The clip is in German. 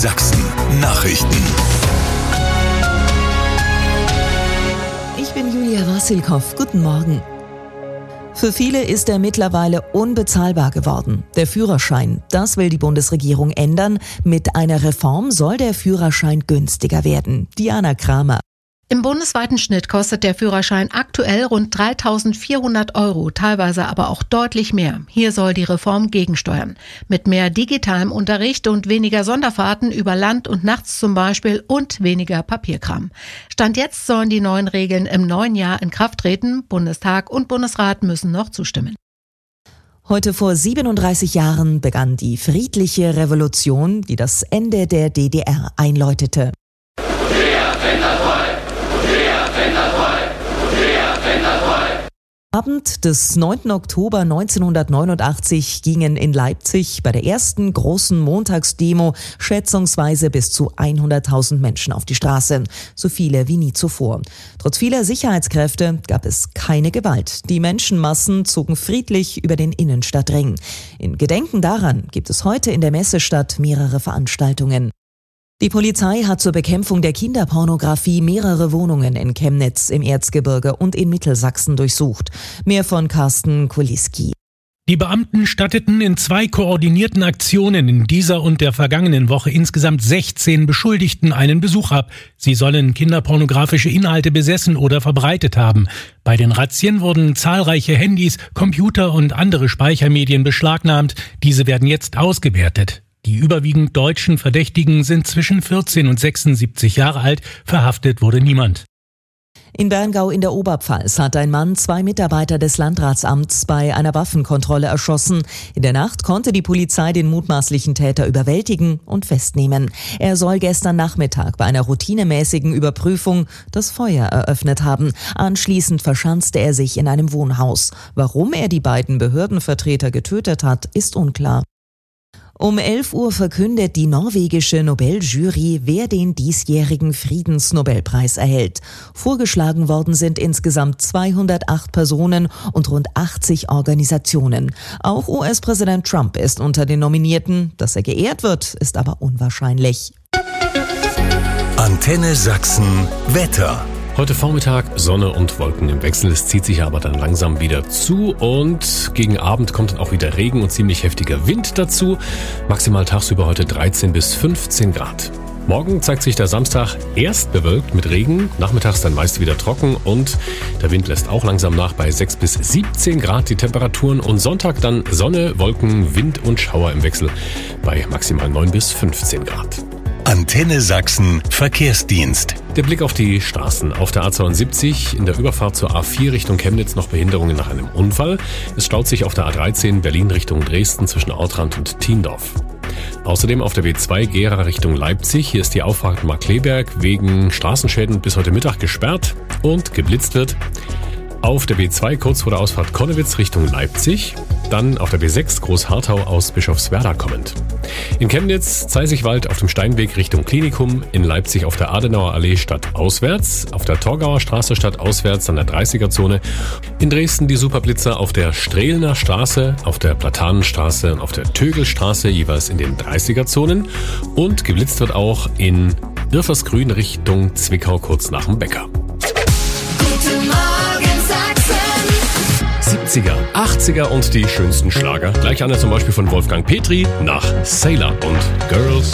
Sachsen Nachrichten. Ich bin Julia Wassilkow. Guten Morgen. Für viele ist er mittlerweile unbezahlbar geworden. Der Führerschein, das will die Bundesregierung ändern. Mit einer Reform soll der Führerschein günstiger werden. Diana Kramer. Im bundesweiten Schnitt kostet der Führerschein aktuell rund 3.400 €, teilweise aber auch deutlich mehr. Hier soll die Reform gegensteuern. Mit mehr digitalem Unterricht und weniger Sonderfahrten über Land und nachts zum Beispiel und weniger Papierkram. Stand jetzt sollen die neuen Regeln im neuen Jahr in Kraft treten. Bundestag und Bundesrat müssen noch zustimmen. Heute vor 37 Jahren begann die friedliche Revolution, die das Ende der DDR einläutete. Abend des 9. Oktober 1989 gingen in Leipzig bei der ersten großen Montagsdemo schätzungsweise bis zu 100.000 Menschen auf die Straße, so viele wie nie zuvor. Trotz vieler Sicherheitskräfte gab es keine Gewalt. Die Menschenmassen zogen friedlich über den Innenstadtring. In Gedenken daran gibt es heute in der Messestadt mehrere Veranstaltungen. Die Polizei hat zur Bekämpfung der Kinderpornografie mehrere Wohnungen in Chemnitz, im Erzgebirge und in Mittelsachsen durchsucht. Mehr von Carsten Kuliski. Die Beamten statteten in 2 koordinierten Aktionen in dieser und der vergangenen Woche insgesamt 16 Beschuldigten einen Besuch ab. Sie sollen kinderpornografische Inhalte besessen oder verbreitet haben. Bei den Razzien wurden zahlreiche Handys, Computer und andere Speichermedien beschlagnahmt. Diese werden jetzt ausgewertet. Die überwiegend deutschen Verdächtigen sind zwischen 14 und 76 Jahre alt. Verhaftet wurde niemand. In Berngau in der Oberpfalz hat ein Mann 2 Mitarbeiter des Landratsamts bei einer Waffenkontrolle erschossen. In der Nacht konnte die Polizei den mutmaßlichen Täter überwältigen und festnehmen. Er soll gestern Nachmittag bei einer routinemäßigen Überprüfung das Feuer eröffnet haben. Anschließend verschanzte er sich in einem Wohnhaus. Warum er die beiden Behördenvertreter getötet hat, ist unklar. Um 11 Uhr verkündet die norwegische Nobeljury, wer den diesjährigen Friedensnobelpreis erhält. Vorgeschlagen worden sind insgesamt 208 Personen und rund 80 Organisationen. Auch US-Präsident Trump ist unter den Nominierten. Dass er geehrt wird, ist aber unwahrscheinlich. Antenne Sachsen Wetter. Heute Vormittag Sonne und Wolken im Wechsel. Es zieht sich aber dann langsam wieder zu und gegen Abend kommt dann auch wieder Regen und ziemlich heftiger Wind dazu. Maximal tagsüber heute 13 bis 15 Grad. Morgen zeigt sich der Samstag erst bewölkt mit Regen, nachmittags dann meist wieder trocken und der Wind lässt auch langsam nach bei 6 bis 17 Grad die Temperaturen und Sonntag dann Sonne, Wolken, Wind und Schauer im Wechsel bei maximal 9 bis 15 Grad. Antenne Sachsen Verkehrsdienst. Der Blick auf die Straßen. Auf der A72 in der Überfahrt zur A4 Richtung Chemnitz noch Behinderungen nach einem Unfall. Es staut sich auf der A13 Berlin Richtung Dresden zwischen Ortrand und Thiendorf. Außerdem auf der W2 Gera Richtung Leipzig. Hier ist die Auffahrt Markkleeberg wegen Straßenschäden bis heute Mittag gesperrt und geblitzt wird. Auf der B2 kurz vor der Ausfahrt Konnewitz Richtung Leipzig. Dann auf der B6 Großharthau aus Bischofswerda kommend. In Chemnitz Zeisigwald auf dem Steinweg Richtung Klinikum. In Leipzig auf der Adenauer Allee stadtauswärts. Auf der Torgauer Straße stadtauswärts an der 30er-Zone. In Dresden die Superblitzer auf der Strehlner Straße, auf der Platanenstraße und auf der Tögelstraße jeweils in den 30er-Zonen. Und geblitzt wird auch in Irfersgrün Richtung Zwickau kurz nach dem Bäcker. Guten Morgen Sachsen. 70er, 80er und die schönsten Schlager. Gleich einer zum Beispiel von Wolfgang Petri nach Sailor und Girls